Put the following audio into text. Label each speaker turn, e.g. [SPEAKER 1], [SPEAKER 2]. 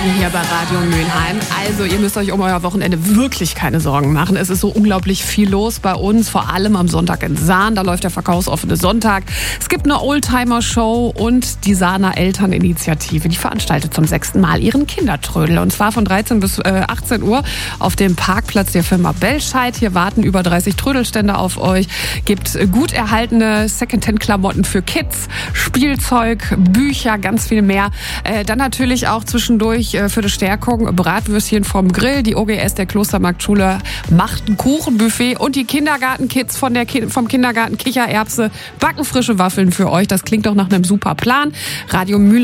[SPEAKER 1] hier bei Radio Mülheim. Also, ihr müsst euch um euer Wochenende wirklich keine Sorgen machen. Es ist so unglaublich viel los bei uns, vor allem am Sonntag in Sahn. Da läuft der verkaufsoffene Sonntag. Es gibt eine Oldtimer-Show und die Sahner Elterninitiative. Die veranstaltet zum 6. Mal ihren Kindertrödel. Und zwar von 13 bis 18 Uhr auf dem Parkplatz der Firma Bellscheid. Hier warten über 30 Trödelstände auf euch. Gibt gut erhaltene Secondhand-Klamotten für Kids, Spielzeug, Bücher, ganz viel mehr. Dann natürlich auch zwischendurch für die Stärkung Bratwürstchen vom Grill. Die OGS der Klostermarktschule macht ein Kuchenbuffet und die Kindergartenkids vom Kindergarten Kichererbse backen frische Waffeln für euch. Das klingt doch nach einem super Plan. Radio Mülheim